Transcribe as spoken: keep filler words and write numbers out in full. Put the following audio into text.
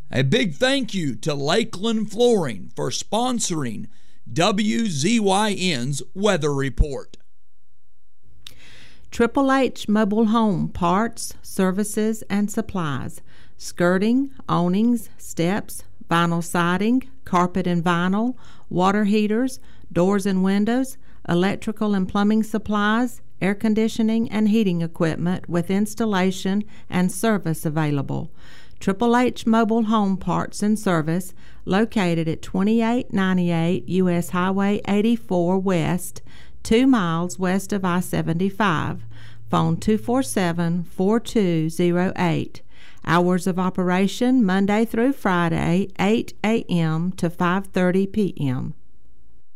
A big thank you to Lakeland Flooring for sponsoring W Z Y N's Weather Report. Triple H Mobile Home Parts, Services, and Supplies. Skirting, awnings, steps, vinyl siding, carpet and vinyl, water heaters, doors and windows, electrical and plumbing supplies, air conditioning and heating equipment with installation and service available. Triple H Mobile Home Parts and Service, located at twenty-eight ninety-eight U S Highway eighty-four West, two miles west of I seventy-five. Phone two four seven, four two zero eight. Hours of operation Monday through Friday, eight a.m. to five thirty p.m.